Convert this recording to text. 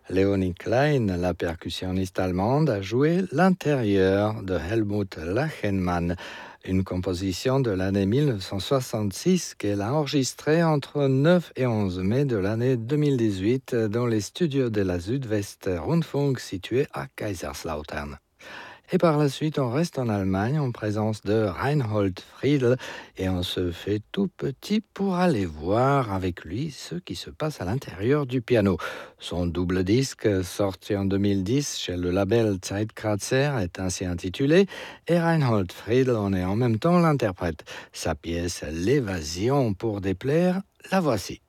Léonie Klein, la percussionniste allemande, a joué l'intérieur de Helmut Lachenmann, une composition de l'année 1966 qu'elle a enregistrée entre 9 et 11 mai de l'année 2018 dans les studios de la Südwest Rundfunk situés à Kaiserslautern. Et par la suite, on reste en Allemagne en présence de Reinhold Friedl et on se fait tout petit pour aller voir avec lui ce qui se passe à l'intérieur du piano. Son double disque, sorti en 2010 chez le label Zeitkratzer, est ainsi intitulé et Reinhold Friedl en est en même temps l'interprète. Sa pièce L'évasion pour déplaire, la voici.